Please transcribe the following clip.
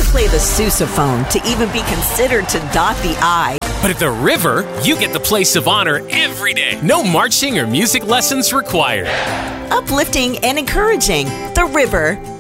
play the sousaphone to even be considered to dot the I. But at the River, you get the place of honor every day. No marching or music lessons required. Uplifting and encouraging. The River.